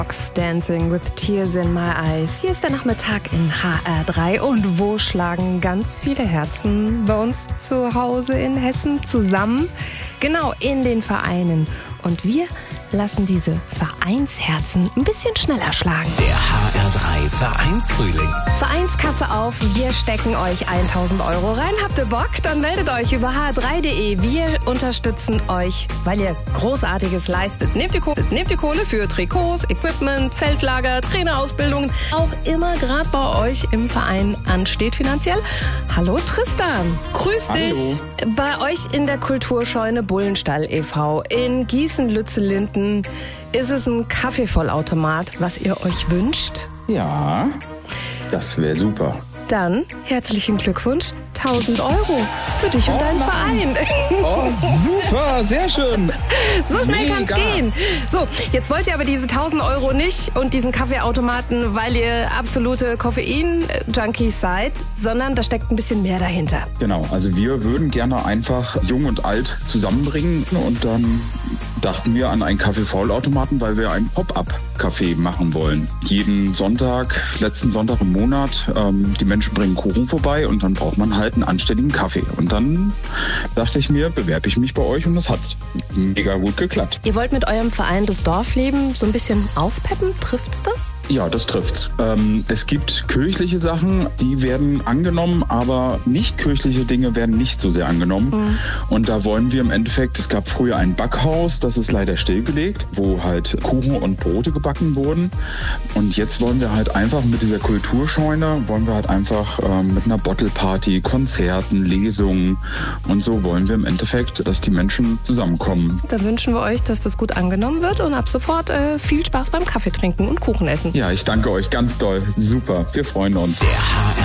Dancing with Tears in My Eyes. Hier ist der Nachmittag in HR3 und wo schlagen ganz viele Herzen bei uns zu Hause in Hessen zusammen? Genau, in den Vereinen. Und wir lassen diese Vereinsherzen ein bisschen schneller schlagen. Der HR3 Vereinsfrühling. Vereinskasse auf, wir stecken euch 1.000 Euro rein. Habt ihr Bock? Dann meldet euch über hr3.de. Wir unterstützen euch, weil ihr Großartiges leistet. Nehmt die Kohle für Trikots, Equipment, Zeltlager, Trainerausbildungen. Auch immer gerade bei euch im Verein ansteht finanziell. Hallo Tristan, grüß dich. Bei euch in der Kulturscheune Bullenstall e.V. in Gießen-Lützellinden ist es ein Kaffeevollautomat, was ihr euch wünscht? Ja, das wäre super. Dann herzlichen Glückwunsch, 1.000 Euro für dich und deinen Verein. Oh, super, sehr schön. So schnell kann's gehen. So, jetzt wollt ihr aber diese 1.000 Euro nicht und diesen Kaffeeautomaten, weil ihr absolute Koffein-Junkies seid, sondern da steckt ein bisschen mehr dahinter. Genau, also wir würden gerne einfach Jung und Alt zusammenbringen und dann dachten wir an einen Kaffeevollautomaten, weil wir einen Pop-up-Café machen wollen. Jeden Sonntag, letzten Sonntag im Monat, die Menschen bringen Kuchen vorbei und dann braucht man halt einen anständigen Kaffee. Und dann dachte ich mir, bewerbe ich mich bei euch und das hat mega gut geklappt. Ihr wollt mit eurem Verein das Dorfleben so ein bisschen aufpeppen? Trifft's das? Ja, das trifft's. Es gibt kirchliche Sachen, die werden angenommen, aber nicht kirchliche Dinge werden nicht so sehr angenommen. Und da wollen wir im Endeffekt, es gab früher ein Backhaus, das ist leider stillgelegt, wo halt Kuchen und Brote gebacken wurden. Und jetzt wollen wir halt einfach mit dieser Kulturscheune, mit einer Bottle-Party, Konzerten, Lesungen und so wollen wir im Endeffekt, dass die Menschen zusammenkommen. Dann wünschen wir euch, dass das gut angenommen wird und ab sofort viel Spaß beim Kaffee trinken und Kuchen essen. Ja, ich danke euch ganz doll. Super, wir freuen uns. Der